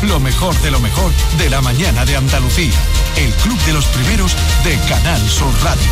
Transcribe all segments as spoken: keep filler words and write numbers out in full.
lo mejor de lo mejor de la mañana de Andalucía. El Club de los Primeros de Canal Sur Radio.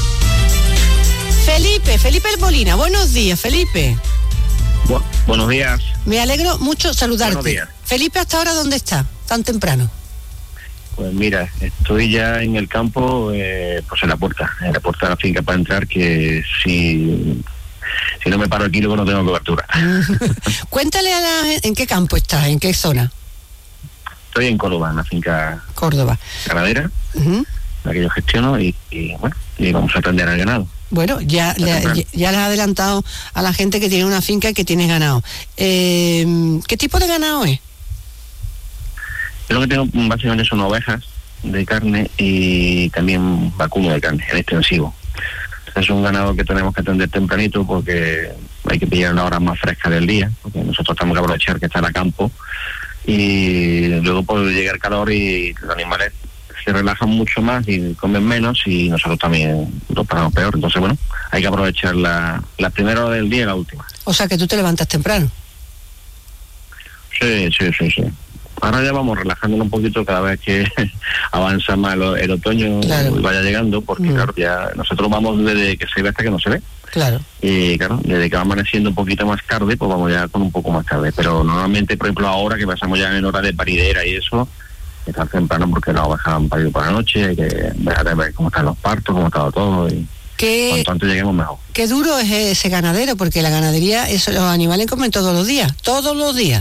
Felipe, Felipe El Molina, buenos días, Felipe. Bu- buenos días. Me alegro mucho saludarte. Buenos días. Felipe, ¿hasta ahora dónde está? Tan temprano. Pues mira, estoy ya en el campo, eh, pues en la puerta, en la puerta de la finca para entrar, que si, si no me paro aquí luego no tengo cobertura. Cuéntale a la en qué campo estás, en qué zona. Estoy en Córdoba, en la finca Córdoba. ganadera, Uh-huh. la que yo gestiono, y, y bueno, y vamos a atender al ganado. Bueno, ya le, ya, ya le has adelantado a la gente que tiene una finca y que tiene ganado. Eh, ¿Qué tipo de ganado es? Yo lo que tengo básicamente son ovejas de carne y también vacuno de carne, en extensivo. Es un ganado que tenemos que atender tempranito porque hay que pillar la hora más fresca del día, porque nosotros tenemos que aprovechar que está a campo, y luego puede llegar el calor y los animales se relajan mucho más y comen menos, y nosotros también lo pasamos peor. Entonces, bueno, hay que aprovechar la, la primera hora del día y la última. O sea, que tú te levantas temprano. Sí, sí, sí, sí. Ahora ya vamos relajándonos un poquito cada vez que avanza más lo, el otoño, claro, y vaya llegando, porque mm. claro, ya nosotros vamos desde que se ve hasta que no se ve. Claro. Y claro, desde que va amaneciendo un poquito más tarde, pues vamos ya con un poco más tarde. Pero normalmente, por ejemplo, ahora que pasamos ya en hora de paridera y eso, está temprano porque las ovejas han parido por la noche, hay que ver, ver cómo están los partos, cómo está todo, y ¿Qué, cuanto antes lleguemos mejor. Qué duro es ese ganadero, porque la ganadería, eso, los animales comen todos los días, todos los días.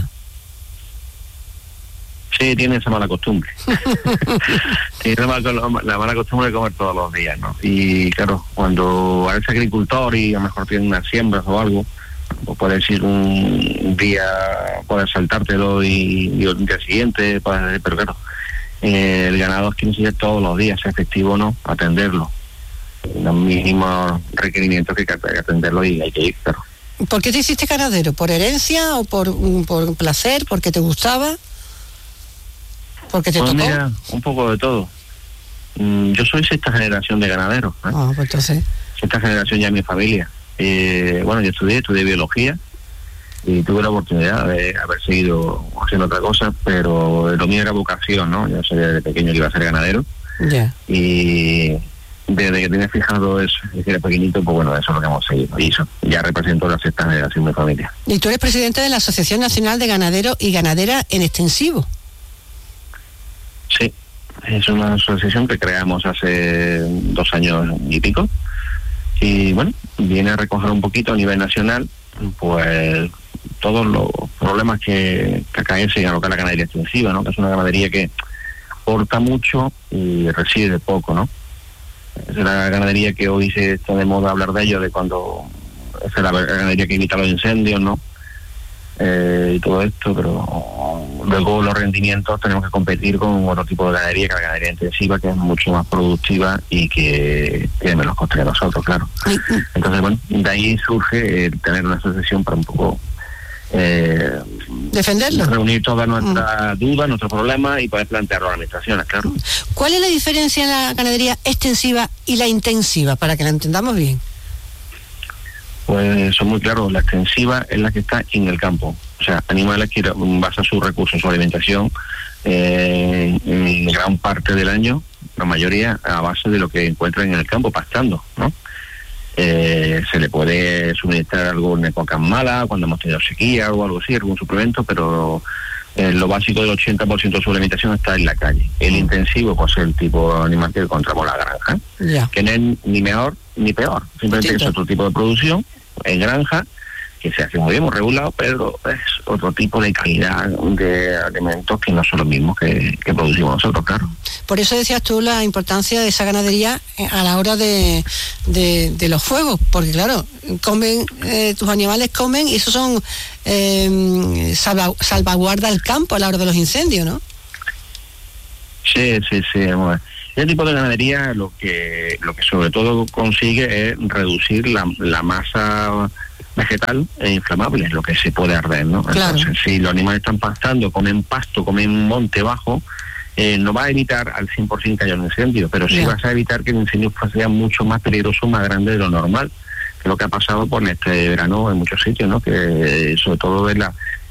Sí, tiene esa mala costumbre. Tiene la mala, la mala costumbre de comer todos los días, ¿no? Y claro, cuando eres agricultor y a lo mejor tienes unas siembras o algo, pues puedes ir un día, puedes saltártelo y, y el día siguiente, puedes, pero claro, eh, el ganado es que necesita todos los días, sea efectivo o no, atenderlo. Los mínimos requerimientos que hay que atenderlo y hay que ir, claro. ¿Por qué te hiciste ganadero? ¿Por herencia o por, por placer? ¿Porque te gustaba? ¿Porque te pues tocó? Mira, un poco de todo. Mm, yo soy sexta generación de ganaderos, ¿eh? Ah, pues entonces. Sexta generación ya en mi familia. Eh, bueno, yo estudié, estudié biología y tuve la oportunidad de haber seguido haciendo otra cosa, pero lo mío era vocación, ¿no? Yo sabía desde pequeño que iba a ser ganadero. Ya. Yeah. Y desde que tenía fijado eso, desde que era pequeñito, pues bueno, eso es lo que hemos seguido. Y eso, ya represento la sexta generación de mi familia. Y tú eres presidente de la Asociación Nacional de Ganaderos y Ganaderas en Extensivo. Sí, es una asociación que creamos hace dos años y pico, y bueno, viene a recoger un poquito a nivel nacional pues todos los problemas que, que acaecen a lo que es la ganadería extensiva, ¿no? Que es una ganadería que aporta mucho y recibe poco, ¿no? Es la ganadería que hoy se está de moda hablar de ello, de cuando es la ganadería que evita los incendios, ¿no? Eh, y todo esto, pero luego los rendimientos tenemos que competir con otro tipo de ganadería, que la ganadería intensiva, que es mucho más productiva y que tiene menos costes que nosotros, claro. Entonces, bueno, de ahí surge eh, tener una asociación para un poco eh, defenderlo, reunir todas nuestras mm. dudas, nuestros problemas y poder plantearlo a las administraciones, claro. ¿Cuál es la diferencia en la ganadería extensiva y la intensiva, para que la entendamos bien? Pues son muy claros, la extensiva es la que está en el campo, o sea, animales que basan sus recursos, su alimentación, eh, en gran parte del año, la mayoría a base de lo que encuentran en el campo, pastando, ¿no? Eh, se le puede suministrar algo en épocas malas, cuando hemos tenido sequía o algo así, algún suplemento, pero eh, lo básico del ochenta por ciento de su alimentación está en la calle. El intensivo, pues es el tipo de animal que encontramos en la granja, yeah. que no es ni mejor ni peor, simplemente sí, es otro tipo de producción en granja, que se hace muy bien, muy regulado, pero es otro tipo de calidad de alimentos que no son los mismos que, que producimos nosotros, claro. Por eso decías tú la importancia de esa ganadería a la hora de, de, de los fuegos, porque claro, comen, eh, tus animales comen y eso son eh, salva, salvaguarda el campo a la hora de los incendios, ¿no? Sí, sí, sí. Bueno, ese tipo de ganadería lo que lo que sobre todo consigue es reducir la, la masa vegetal e inflamable, lo que se puede arder, ¿no? Claro. Entonces, si los animales están pastando, comen pasto, comen monte bajo, eh, no va a evitar al cien por ciento que haya un incendio, pero sí yeah. vas a evitar que el incendio sea mucho más peligroso, más grande de lo normal, que es lo que ha pasado por este verano en muchos sitios, ¿no? Que sobre todo de la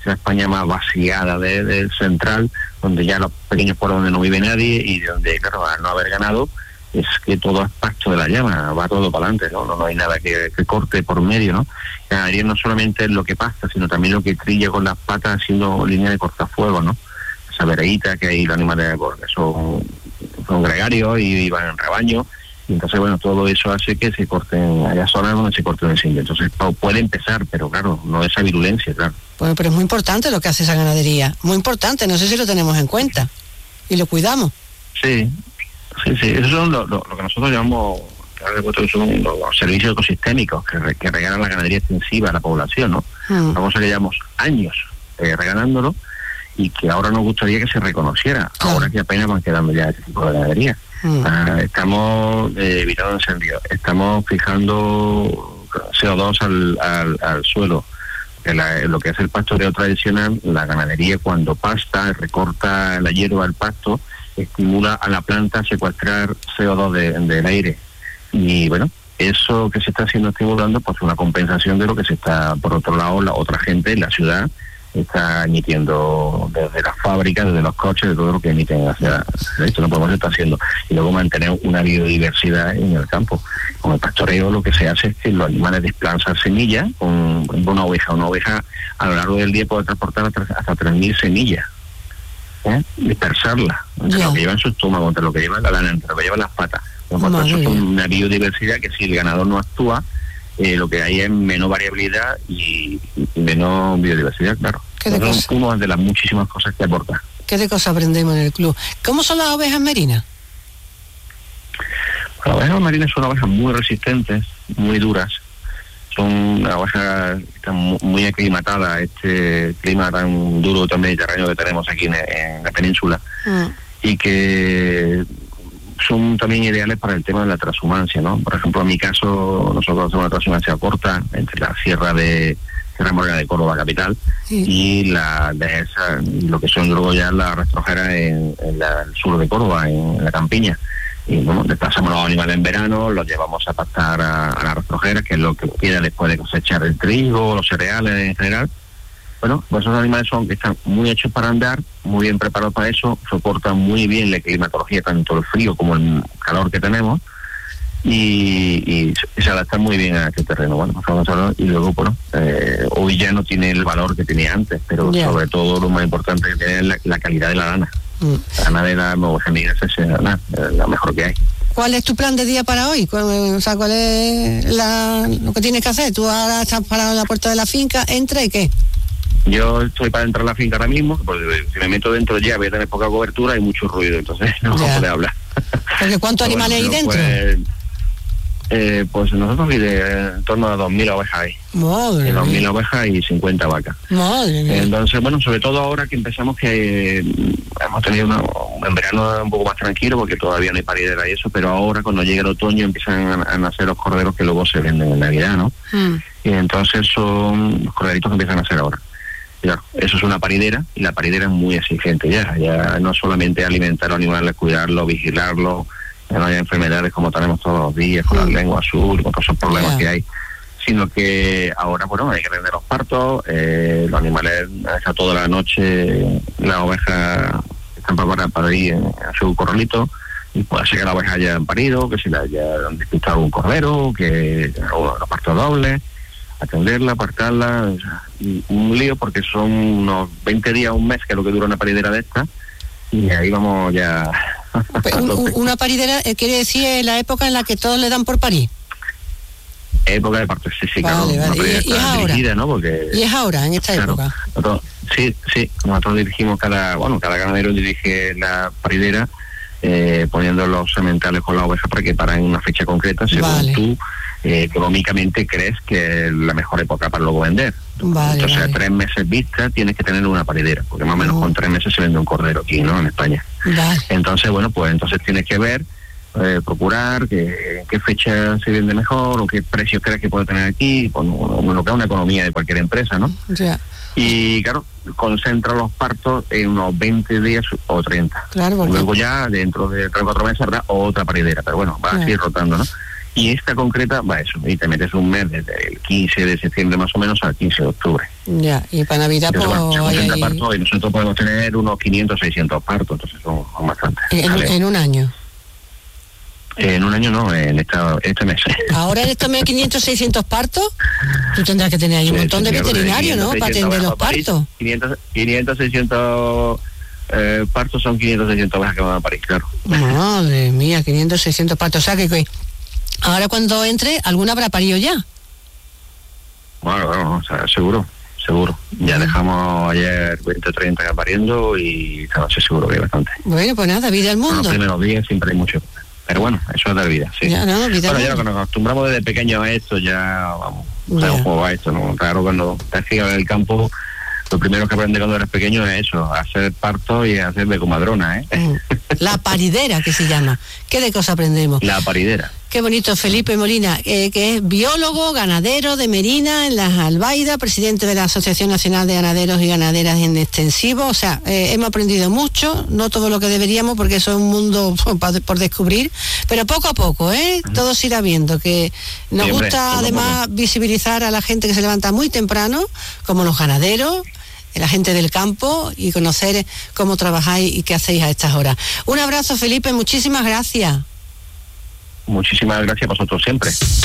esa España más vaciada del de central, donde ya los pequeños pueblos donde no vive nadie y donde, claro, al no haber ganado, es que todo es pasto de la llama, va todo para adelante, ¿no? No, no hay nada que, que corte por medio, ¿no? La ganadería no solamente es lo que pasa, sino también lo que trilla con las patas haciendo línea de cortafuegos, ¿no? Esa vereíta que hay los animales porque son, son gregarios y van en rebaño, y entonces, bueno, todo eso hace que se corten, haya zonas donde se corte un incendio. Entonces puede empezar, pero claro, no esa virulencia, claro. Bueno, pero es muy importante lo que hace esa ganadería, muy importante, no sé si lo tenemos en cuenta y lo cuidamos. Sí. Sí, sí, eso son lo, lo, lo que nosotros llamamos, son los, los servicios ecosistémicos que, re, que regalan la ganadería extensiva a la población, ¿no? Mm. Una cosa que llevamos años eh, regalándolo y que ahora nos gustaría que se reconociera, claro. Ahora que apenas van quedando ya ese tipo de ganadería. Mm. Ah, estamos eh, evitando incendios, estamos fijando C O dos al, al, al suelo. La, lo que es el pastoreo tradicional, la ganadería cuando pasta, recorta la hierba del pasto, estimula a la planta a secuestrar C O dos de, del aire. Y bueno, eso que se está haciendo estimulando, pues una compensación de lo que se está, por otro lado, la otra gente en la ciudad está emitiendo desde las fábricas, desde los coches, de todo lo que emiten hacia esto. No podemos estar haciendo. Y luego mantener una biodiversidad en el campo. Con el pastoreo lo que se hace es que los animales desplazan semillas con una oveja. Una oveja a lo largo del día puede transportar hasta tres mil semillas. ¿Eh? Dispersarla entre yeah. lo que lleva en su estómago, entre lo que lleva la lana, entre lo que lleva las patas. Por lo tanto, eso es una biodiversidad que si el ganador no actúa, eh, lo que hay es menos variabilidad y, y menos biodiversidad, claro. Es una de las muchísimas cosas que aporta. ¿Qué de cosas aprendemos en el club? ¿Cómo son las ovejas merinas? Las ovejas merinas son ovejas muy resistentes, muy duras. Son una oveja que están muy aclimatadas a este clima tan duro, tan mediterráneo que tenemos aquí en, en la península. Mm. Y que son también ideales para el tema de la transhumancia, ¿no? Por ejemplo, en mi caso, nosotros hacemos una transhumancia corta entre la sierra de Sierra Morena de Córdoba capital sí. y la de esa, lo que son luego ya las rastrojeras en, en la, el sur de Córdoba, en, en la campiña. Y bueno, desplazamos los animales en verano, los llevamos a pastar a, a las rastrojeras, que es lo que queda después de cosechar el trigo, los cereales en general. Bueno, pues esos animales son que están muy hechos para andar, muy bien preparados para eso, soportan muy bien la climatología, tanto el frío como el calor que tenemos, y, y, y se adaptan muy bien a este terreno. Bueno, pues vamos a hablar, y luego, bueno, eh, hoy ya no tiene el valor que tenía antes, pero yeah. sobre todo lo más importante que tiene es la, la calidad de la lana. Mm. La lana de la oveja negra es la, la mejor que hay. ¿Cuál es tu plan de día para hoy? O sea, ¿cuál es la, lo que tienes que hacer? Tú ahora estás parado en la puerta de la finca, ¿entra y qué? Yo estoy para entrar a la finca ahora mismo, porque si me meto dentro ya voy a tener poca cobertura y mucho ruido, entonces no vamos a poder hablar. ¿Porque cuántos animales hay dentro? Pues, eh, pues nosotros hay de, en torno a dos mil ovejas hay. Madre dos mil ovejas y cincuenta vacas. Madre mía. Entonces, bueno, sobre todo ahora que empezamos que eh, hemos tenido una, un verano un poco más tranquilo, porque todavía no hay paridera y eso, pero ahora cuando llega el otoño empiezan a, a nacer los corderos que luego se venden en Navidad, ¿no? Mm. Y entonces son los corderitos que empiezan a nacer ahora. Claro, eso es una paridera y la paridera es muy exigente ya, ya no solamente alimentar a los animales, cuidarlos, vigilarlos, ya no hay enfermedades como tenemos todos los días, con la lengua azul, con todos esos problemas yeah. que hay, sino que ahora, bueno, hay que atender los partos, eh, los animales, hasta toda la noche, las ovejas están preparadas para ir en, en su corralito, y puede ser que la oveja haya parido, que se le haya despistado un cordero, que los partos dobles, atenderla, apartarla, un lío porque son unos veinte días, un mes, que es lo que dura una paridera de esta, y ahí vamos ya. un, una paridera eh, quiere decir la época en la que todos le dan por parir. Época de parto, sí, sí, vale, claro. Vale. ¿Y, y es ahora? ¿No? Porque, y es ahora, en esta claro, época. Nosotros, sí, sí, nosotros dirigimos cada, bueno, cada ganadero dirige la paridera, eh, poniendo los sementales con la oveja para que paran en una fecha concreta, según vale. tú eh, económicamente crees que es la mejor época para luego vender. Vale, Entonces, vale. a tres meses vista tienes que tener una paridera, porque más o menos oh. con tres meses se vende un cordero aquí, ¿no? En España. Vale. Entonces, bueno, pues entonces tienes que ver, eh, procurar que, qué fecha se vende mejor o qué precios crees que puede tener aquí, pues, lo que es una economía de cualquier empresa, ¿no? Yeah. Y claro, concentra los partos en unos veinte días o treinta. Claro, porque... Luego ya, dentro de tres o cuatro meses, habrá otra paridera, pero bueno, va claro. así rotando, ¿no? Y esta concreta va eso, y te metes un mes desde el quince de septiembre más o menos al quince de octubre. Ya, y para Navidad entonces, pues, bueno, se concentra hay... partos, y nosotros podemos tener unos quinientos, seiscientos partos, entonces son, son bastantes. En, ¿vale? en un año. En un año no, en esta, este mes. Ahora en este mes quinientos, seiscientos partos, tú tendrás que tener ahí un Sí, montón de sí, veterinarios, ¿no? Para atender los partos. quinientos, quinientos, seiscientos eh, partos son quinientos, seiscientos ovejas que van a parir, claro. Madre mía, quinientos, seiscientos partos. O sea que, que ahora cuando entre, ¿alguna habrá parido ya? Bueno, bueno, o sea, seguro, seguro. Ya dejamos ayer veinte, treinta pariendo y esta noche seguro que hay bastante. Bueno, pues nada, vida al mundo. Los primeros días siempre hay mucho. Pero bueno, eso es de vida, sí. Ya, no, vida bueno, al ya mundo. lo que nos acostumbramos desde pequeños a esto, ya vamos, sabemos cómo va esto, ¿no? Claro, cuando te fijas en el campo, lo primero que aprendes cuando eres pequeño es eso, hacer parto y hacer de comadrona, ¿eh? La paridera, que se llama. ¿Qué de cosa aprendemos? La paridera. Qué bonito, Felipe Molina, eh, que es biólogo, ganadero de Merina, en las Albaidas, presidente de la Asociación Nacional de Ganaderos y Ganaderas en Extensivo. O sea, eh, hemos aprendido mucho, no todo lo que deberíamos, porque eso es un mundo por, por descubrir, pero poco a poco, ¿eh? Uh-huh. Todo se irá viendo, que nos sí, hombre, gusta además visibilizar a la gente que se levanta muy temprano, como los ganaderos, la gente del campo, y conocer cómo trabajáis y qué hacéis a estas horas. Un abrazo, Felipe, muchísimas gracias. Muchísimas gracias a vosotros siempre.